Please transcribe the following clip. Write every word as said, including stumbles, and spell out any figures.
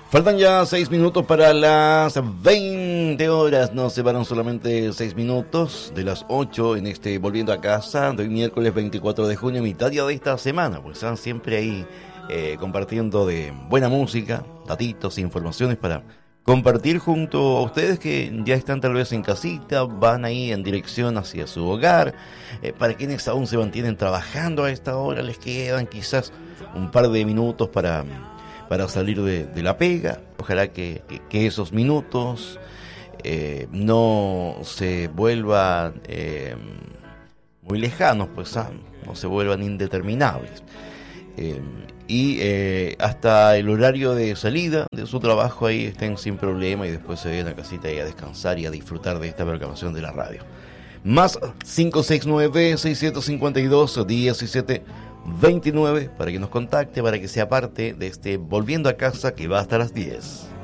Faltan ya seis minutos para las veinte horas. Nos separan solamente seis minutos de las ocho en este Volviendo a Casa de hoy miércoles veinticuatro de junio, mitad ya de esta semana. Pues están siempre ahí eh, compartiendo de buena música, datitos, informaciones para compartir junto a ustedes que ya están tal vez en casita, van ahí en dirección hacia su hogar. Eh, para quienes aún se mantienen trabajando a esta hora, les quedan quizás un par de minutos para... para salir de, de la pega. Ojalá que, que, que esos minutos eh, no se vuelvan eh, muy lejanos, pues ah, no se vuelvan indeterminables. Eh, y eh, hasta el horario de salida de su trabajo ahí estén sin problema y después se vayan a casita y a descansar y a disfrutar de esta programación de la radio. Más cinco seis nueve, seis siete cinco dos, diecisiete veintinueve para que nos contacte, para que sea parte de este Volviendo a Casa que va hasta las diez.